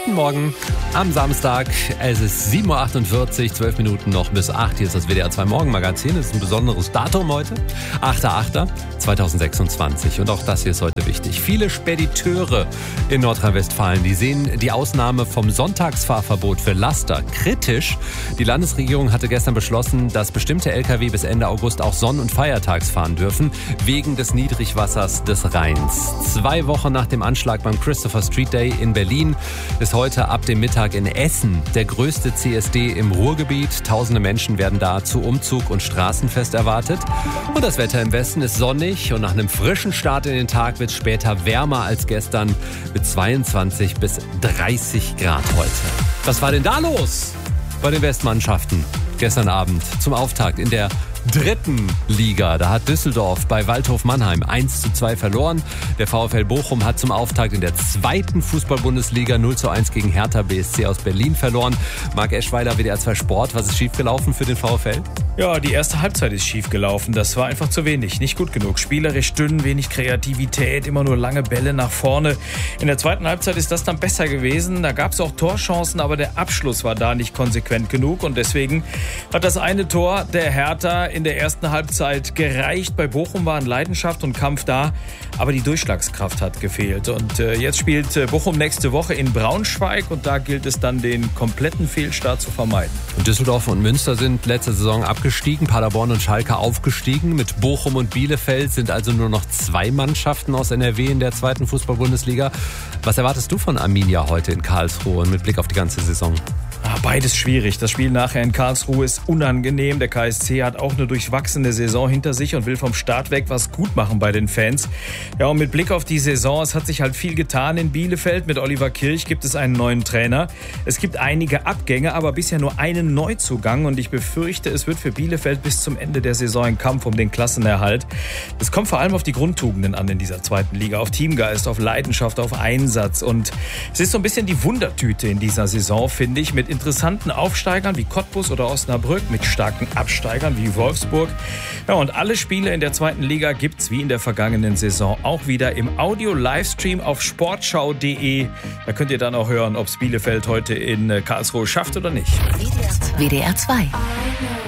Guten Morgen am Samstag. Es ist 7.48 Uhr, 12 Minuten noch bis 8. Hier ist das WDR 2 Morgenmagazin. Es ist ein besonderes Datum heute. 8.8.2026. Und auch das hier ist heute wichtig. Viele Spediteure in Nordrhein-Westfalen, die sehen die Ausnahme vom Sonntagsfahrverbot für Laster kritisch. Die Landesregierung hatte gestern beschlossen, dass bestimmte Lkw bis Ende August auch sonn- und feiertags fahren dürfen, wegen des Niedrigwassers des Rheins. 2 Wochen nach dem Anschlag beim Christopher Street Day in Berlin ist heute ab dem Mittag in Essen der größte CSD im Ruhrgebiet. Tausende Menschen werden da zu Umzug und Straßenfest erwartet. Und das Wetter im Westen ist sonnig und nach einem frischen Start in den Tag wird es später wärmer als gestern mit 22 bis 30 Grad heute. Was war denn da los bei den Westmannschaften gestern Abend zum Auftakt in der 3. Liga? Da hat Düsseldorf bei Waldhof Mannheim 1:2 verloren. Der VfL Bochum hat zum Auftakt in der 2. Fußball-Bundesliga 0:1 gegen Hertha BSC aus Berlin verloren. Marc Eschweiler, WDR 2 Sport. Was ist schiefgelaufen für den VfL? Ja, die erste Halbzeit ist schief gelaufen. Das war einfach zu wenig, nicht gut genug. Spielerisch dünn, wenig Kreativität, immer nur lange Bälle nach vorne. In der 2. Halbzeit ist das dann besser gewesen. Da gab es auch Torchancen, aber der Abschluss war da nicht konsequent genug. Und deswegen hat das eine Tor der Hertha in der ersten Halbzeit gereicht. Bei Bochum waren Leidenschaft und Kampf da, aber die Durchschlagskraft hat gefehlt. Und jetzt spielt Bochum nächste Woche in Braunschweig und da gilt es dann, den kompletten Fehlstart zu vermeiden. Und Düsseldorf und Münster sind letzte Saison abgestiegen, Paderborn und Schalke aufgestiegen. Mit Bochum und Bielefeld sind also nur noch 2 Mannschaften aus NRW in der 2. Fußball-Bundesliga. Was erwartest du von Arminia heute in Karlsruhe und mit Blick auf die ganze Saison? Beides schwierig. Das Spiel nachher in Karlsruhe ist unangenehm. Der KSC hat auch eine durchwachsene Saison hinter sich und will vom Start weg was gut machen bei den Fans. Ja, und mit Blick auf die Saison, es hat sich halt viel getan in Bielefeld. Mit Oliver Kirch gibt es einen neuen Trainer. Es gibt einige Abgänge, aber bisher nur einen Neuzugang. Und ich befürchte, es wird für Bielefeld bis zum Ende der Saison ein Kampf um den Klassenerhalt. Es kommt vor allem auf die Grundtugenden an in dieser 2. Liga. Auf Teamgeist, auf Leidenschaft, auf Einsatz. Und es ist so ein bisschen die Wundertüte in dieser Saison, finde ich, mit interessanten Aufsteigern wie Cottbus oder Osnabrück, mit starken Absteigern wie Wolfsburg. Ja, und alle Spiele in der 2. Liga gibt's wie in der vergangenen Saison auch wieder im Audio-Livestream auf sportschau.de. Da könnt ihr dann auch hören, ob es Bielefeld heute in Karlsruhe schafft oder nicht. WDR 2